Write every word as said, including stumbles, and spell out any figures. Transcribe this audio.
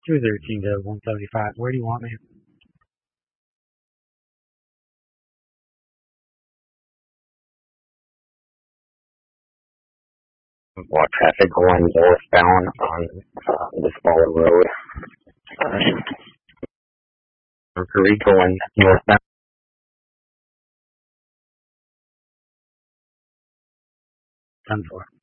two thirteen to one seventy-five. Where do you want me? More traffic going northbound on uh, the smaller road. Uh, Mercury going northbound. ten four.